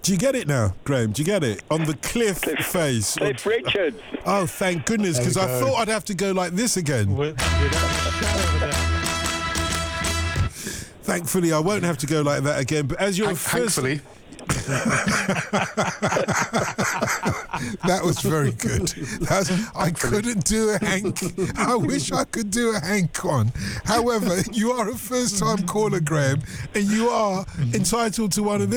Do you get it now, Graham? Do you get it? On the cliff face. Cliff Richards. Oh, thank goodness, because I thought I'd have to go like this again. Thankfully, I won't have to go like that again. But as your Thankfully. That was very good. I couldn't do a Hank. I wish I could do a Hank one. However, you are a first-time caller, Graham, and you are entitled to one of